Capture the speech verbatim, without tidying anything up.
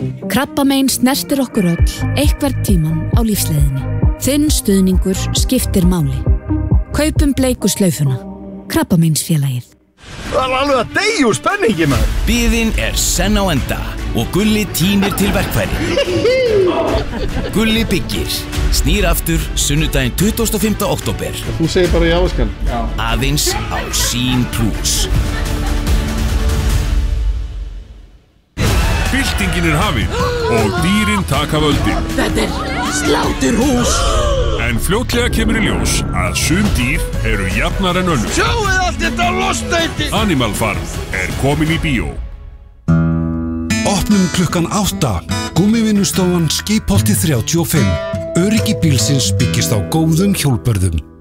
Krabbamein snertir okkur öll einhvern tímann á lífsleiðinni. Þinn stuðningur skiptir máli. Kaupum bleiku slaufuna. Krabbameinsfélagið. Það er alveg að deyja úr spenningi, maður. Biðin er senn á enda og Gulli tínir til verkfæri. Gulli byggir. Snýr aftur sunnudaginn tuttugasta og fimmta október. Þú segir bara já, skan. Já. Aðeins á Sín Plus. Byltingin er hafin og dýrin taka völdin. Þetta er sláturhús. En fljótlega kemur í ljós að sum dýr eru jafnar en önnur. Sjáuð allt þetta lostæti! Animal Farm er komin í bíó. Opnum klukkan átta. Gúmmivinnustofan Skipholti þrjátíu og fimm. Öryggi bílsins byggist á góðum hjólbörðum.